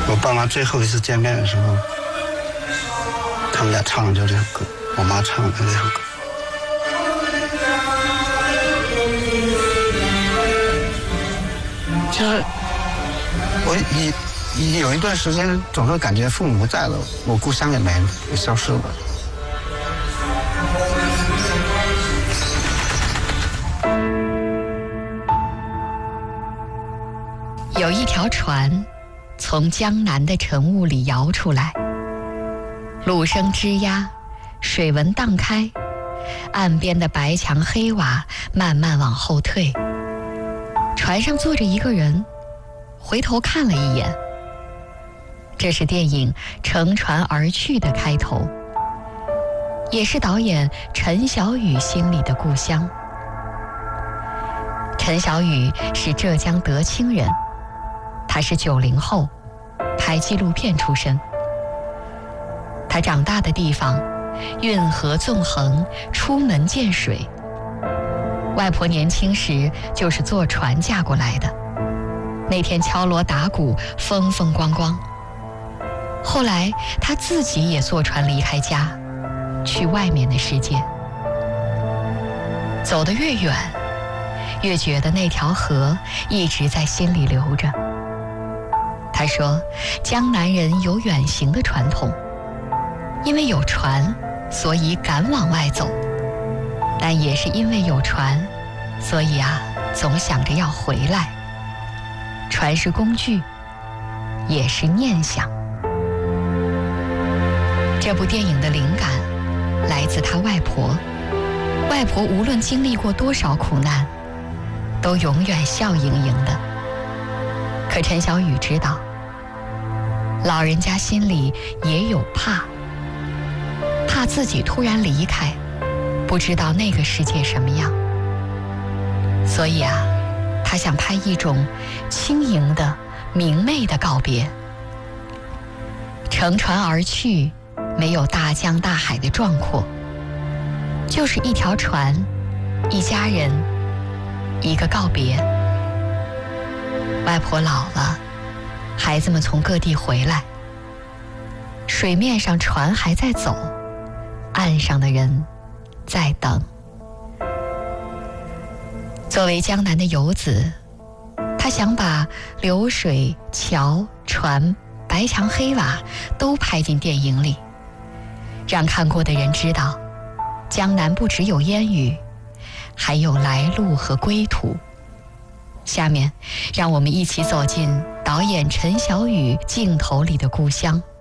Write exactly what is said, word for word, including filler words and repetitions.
我爸妈最后一次见面的时候，他们俩唱的就这首歌，我妈唱的这首歌。就是我一有一段时间总是感觉父母不在了，我故乡也没了，也消失了。 有一条船从江南的晨雾里摇出来，橹声吱呀，水纹荡开，岸边的白墙黑瓦慢慢往后退。船上坐着一个人，回头看了一眼。这是电影《乘船而去》的开头，也是导演陈晓宇心里的故乡。陈晓宇是浙江德清人，他是九零后，拍纪录片出身。他长大的地方，运河纵横，出门见水。外婆年轻时就是坐船嫁过来的，那天敲锣打鼓，风风光光。后来他自己也坐船离开家，去外面的世界。走得越远，越觉得那条河一直在心里流着。他说，江南人有远行的传统，因为有船，所以敢往外走。但也是因为有船，所以啊，总想着要回来。船是工具，也是念想。这部电影的灵感来自他外婆，外婆无论经历过多少苦难，都永远笑盈盈的。可陈晓宇知道，老人家心里也有怕，怕自己突然离开，不知道那个世界什么样。所以啊，他想拍一种轻盈的、明媚的告别。乘船而去，没有大江大海的壮阔，就是一条船，一家人，一个告别。外婆老了，孩子们从各地回来，水面上船还在走，岸上的人在等。作为江南的游子，他想把流水、桥、船、白墙黑瓦都拍进电影里，让看过的人知道，江南不只有烟雨，还有来路和归途。下面让我们一起走进导演陈晓宇镜头里的故乡。